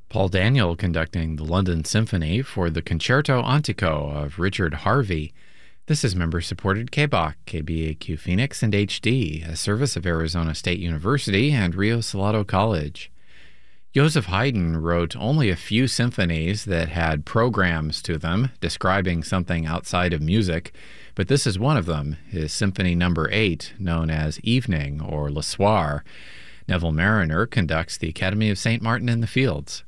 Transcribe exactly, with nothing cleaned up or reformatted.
Paul Daniel conducting the London Symphony for the Concerto Antico of Richard Harvey. This is member-supported K B A Q, K B A Q Phoenix, and H D, a service of Arizona State University and Rio Salado College. Joseph Haydn wrote only a few symphonies that had programs to them, describing something outside of music, but this is one of them, his Symphony Number eight, known as Evening or Le Soir. Neville Mariner conducts the Academy of Saint Martin in the Fields.